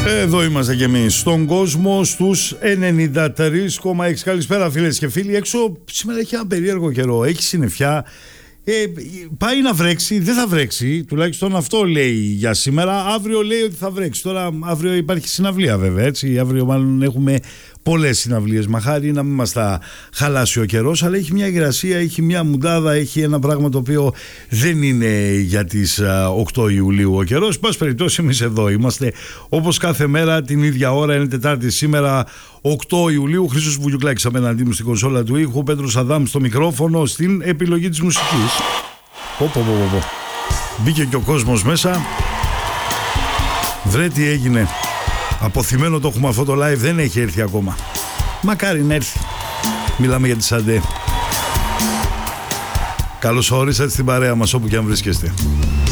Εδώ είμαστε κι εμείς στον κόσμο στους 93,6. Καλησπέρα φίλες και φίλοι. Έξω σήμερα έχει ένα περίεργο καιρό, έχει συννεφιά. Πάει να βρέξει, δεν θα βρέξει. Τουλάχιστον αυτό λέει για σήμερα. Αύριο λέει ότι θα βρέξει. Τώρα αύριο υπάρχει συναυλία βέβαια, έτσι. Αύριο μάλλον έχουμε πολλές συναυλίες. Μαχάρι να μην μας τα χαλάσει ο καιρός. Αλλά έχει μια υγρασία, έχει μια μουντάδα, έχει ένα πράγμα το οποίο δεν είναι για τις 8 Ιουλίου ο καιρός. Πας περιπτώσει, εμείς εδώ είμαστε όπως κάθε μέρα την ίδια ώρα. Είναι Τετάρτη σήμερα, 8 Ιουλίου. Χρήστος Βουγιουκλάκης απέναντί μου στην κονσόλα του ήχου. Πέτρος Αδάμ στο μικρόφωνο, στην επιλογή της μουσικής. Μπήκε και ο κόσμος μέσα. Βρε τι έγινε. Αποθυμένο το έχουμε αυτό το live, δεν έχει έρθει ακόμα. Μακάρι να έρθει. Μιλάμε για τη Σαντέ. Καλώς ορίσατε στην παρέα μας όπου και αν βρίσκεστε.